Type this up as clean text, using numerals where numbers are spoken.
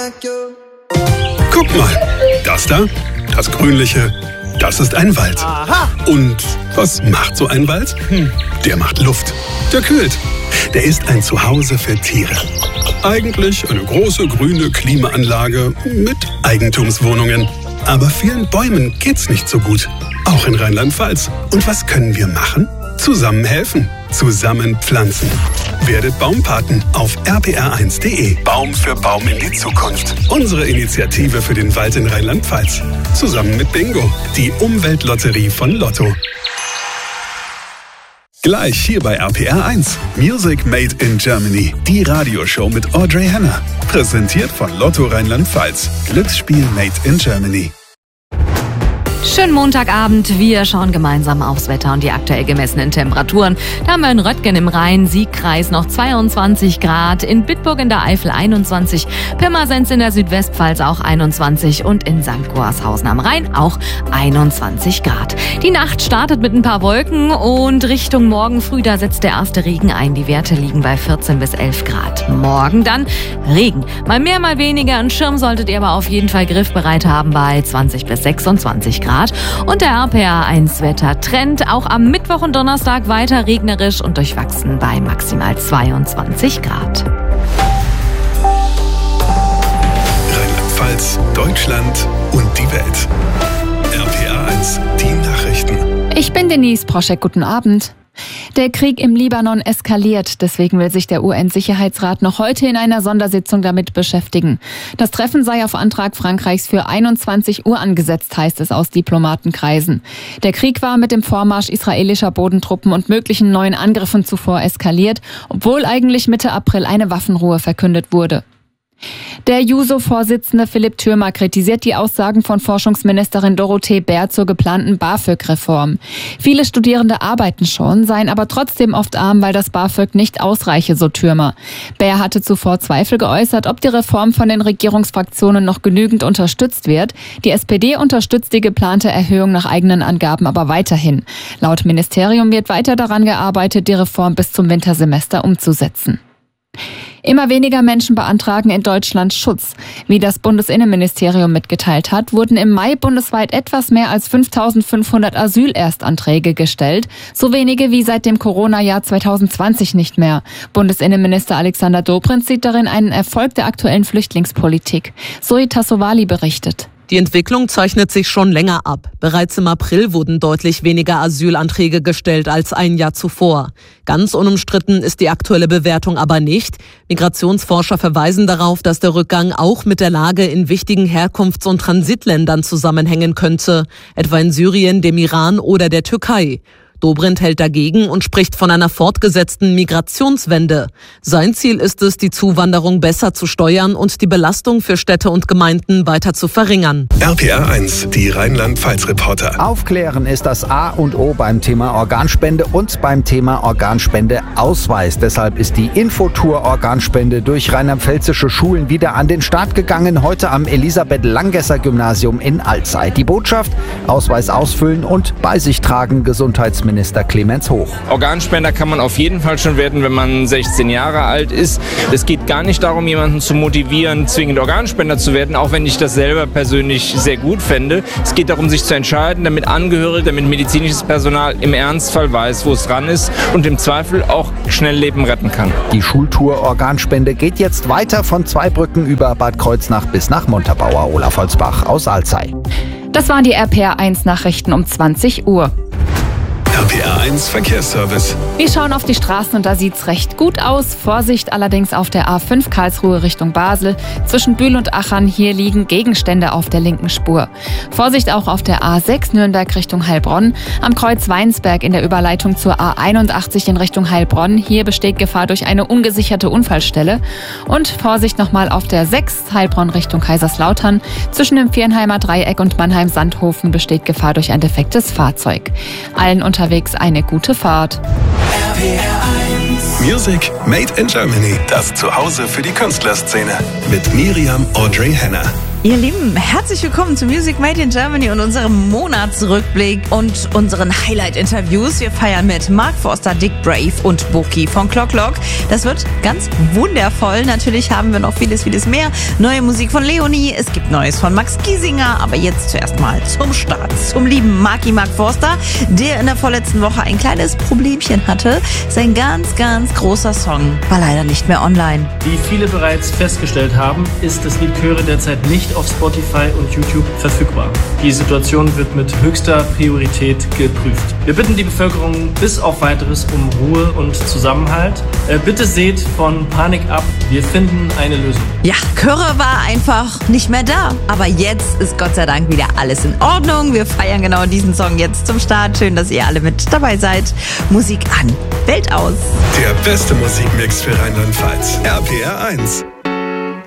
Guck mal, das da, das Grünliche, das ist ein Wald. Aha. Und was macht so ein Wald? Der macht Luft, der kühlt. Der ist ein Zuhause für Tiere. Eigentlich eine große grüne Klimaanlage mit Eigentumswohnungen. Aber vielen Bäumen geht's nicht so gut. Auch in Rheinland-Pfalz. Und was können wir machen? Zusammen helfen. Zusammen pflanzen. Werdet Baumpaten auf rpr1.de. Baum für Baum in die Zukunft. Unsere Initiative für den Wald in Rheinland-Pfalz. Zusammen mit Bingo, die Umweltlotterie von Lotto. Gleich hier bei RPR1. Music Made in Germany. Die Radioshow mit Audrey Henner. Präsentiert von Lotto Rheinland-Pfalz. Glücksspiel Made in Germany. Schönen Montagabend. Wir schauen gemeinsam aufs Wetter und die aktuell gemessenen Temperaturen. Da haben wir in Röttgen im Rhein-Sieg-Kreis noch 22 Grad, in Bitburg in der Eifel 21, Pirmasens in der Südwestpfalz auch 21 und in St. Goarshausen am Rhein auch 21 Grad. Die Nacht startet mit ein paar Wolken und Richtung morgen früh, da setzt der erste Regen ein. Die Werte liegen bei 14 bis 11 Grad. Morgen dann Regen. Mal mehr, mal weniger. Einen Schirm solltet ihr aber auf jeden Fall griffbereit haben bei 20 bis 26 Grad. Und der RPR1-Wetter-Trend auch am Mittwoch und Donnerstag weiter regnerisch und durchwachsen bei maximal 22 Grad. Rheinland-Pfalz, Deutschland und die Welt. RPR1, die Nachrichten. Ich bin Denise Proschek, guten Abend. Der Krieg im Libanon eskaliert, deswegen will sich der UN-Sicherheitsrat noch heute in einer Sondersitzung damit beschäftigen. Das Treffen sei auf Antrag Frankreichs für 21 Uhr angesetzt, heißt es aus Diplomatenkreisen. Der Krieg war mit dem Vormarsch israelischer Bodentruppen und möglichen neuen Angriffen zuvor eskaliert, obwohl eigentlich Mitte April eine Waffenruhe verkündet wurde. Der JUSO-Vorsitzende Philipp Thürmer kritisiert die Aussagen von Forschungsministerin Dorothee Bär zur geplanten BAföG-Reform. Viele Studierende arbeiten schon, seien aber trotzdem oft arm, weil das BAföG nicht ausreiche, so Thürmer. Bär hatte zuvor Zweifel geäußert, ob die Reform von den Regierungsfraktionen noch genügend unterstützt wird. Die SPD unterstützt die geplante Erhöhung nach eigenen Angaben aber weiterhin. Laut Ministerium wird weiter daran gearbeitet, die Reform bis zum Wintersemester umzusetzen. Immer weniger Menschen beantragen in Deutschland Schutz. Wie das Bundesinnenministerium mitgeteilt hat, wurden im Mai bundesweit etwas mehr als 5.500 Asylerstanträge gestellt. So wenige wie seit dem Corona-Jahr 2020 nicht mehr. Bundesinnenminister Alexander Dobrindt sieht darin einen Erfolg der aktuellen Flüchtlingspolitik. Zoe Tassovali berichtet. Die Entwicklung zeichnet sich schon länger ab. Bereits im April wurden deutlich weniger Asylanträge gestellt als ein Jahr zuvor. Ganz unumstritten ist die aktuelle Bewertung aber nicht. Migrationsforscher verweisen darauf, dass der Rückgang auch mit der Lage in wichtigen Herkunfts- und Transitländern zusammenhängen könnte, etwa in Syrien, dem Iran oder der Türkei. Dobrindt hält dagegen und spricht von einer fortgesetzten Migrationswende. Sein Ziel ist es, die Zuwanderung besser zu steuern und die Belastung für Städte und Gemeinden weiter zu verringern. RPR1, die Rheinland-Pfalz-Reporter. Aufklären ist das A und O beim Thema Organspende und beim Thema Organspendeausweis. Deshalb ist die Infotour Organspende durch rheinland-pfälzische Schulen wieder an den Start gegangen. Heute am Elisabeth-Langesser-Gymnasium in Alzey. Die Botschaft: Ausweis ausfüllen und bei sich tragen. Gesundheitsminister Clemens Hoch. Organspender kann man auf jeden Fall schon werden, wenn man 16 Jahre alt ist. Es geht gar nicht darum, jemanden zu motivieren, zwingend Organspender zu werden, auch wenn ich das selber persönlich sehr gut fände. Es geht darum, sich zu entscheiden, damit Angehörige, damit medizinisches Personal im Ernstfall weiß, wo es dran ist und im Zweifel auch schnell Leben retten kann. Die Schultour Organspende geht jetzt weiter von Zweibrücken über Bad Kreuznach bis nach Montabaur. Olaf Holzbach aus Alzey. Das waren die RPR1 Nachrichten um 20 Uhr. RPR1 Verkehrsservice. Wir schauen auf die Straßen und da sieht's recht gut aus. Vorsicht allerdings auf der A5 Karlsruhe Richtung Basel. Zwischen Bühl und Achern, hier liegen Gegenstände auf der linken Spur. Vorsicht auch auf der A6 Nürnberg Richtung Heilbronn. Am Kreuz Weinsberg in der Überleitung zur A81 in Richtung Heilbronn. Hier besteht Gefahr durch eine ungesicherte Unfallstelle. Und Vorsicht nochmal auf der 6 Heilbronn Richtung Kaiserslautern. Zwischen dem Viernheimer Dreieck und Mannheim-Sandhofen besteht Gefahr durch ein defektes Fahrzeug. Allen unterwegs eine gute Fahrt. RPR1 Music Made in Germany. Das Zuhause für die Künstlerszene. Mit Miriam Audrey Henner. Ihr Lieben, herzlich willkommen zu Music Made in Germany und unserem Monatsrückblick und unseren Highlight-Interviews. Wir feiern mit Mark Forster, Dick Brave und Boki von Clock Clock. Das wird ganz wundervoll. Natürlich haben wir noch vieles mehr. Neue Musik von Leonie, es gibt Neues von Max Giesinger. Aber jetzt zuerst mal zum Start, zum lieben Mark Forster, der in der vorletzten Woche ein kleines Problemchen hatte. Sein ganz großer Song war leider nicht mehr online. Wie viele bereits festgestellt haben, ist das Lied Chöre derzeit nicht auf Spotify und YouTube verfügbar. Die Situation wird mit höchster Priorität geprüft. Wir bitten die Bevölkerung bis auf Weiteres um Ruhe und Zusammenhalt. Bitte seht von Panik ab. Wir finden eine Lösung. Ja, Chöre war einfach nicht mehr da. Aber jetzt ist Gott sei Dank wieder alles in Ordnung. Wir feiern genau diesen Song jetzt zum Start. Schön, dass ihr alle mit dabei seid. Musik an, Welt aus. Der beste Musikmix für Rheinland-Pfalz. RPR 1.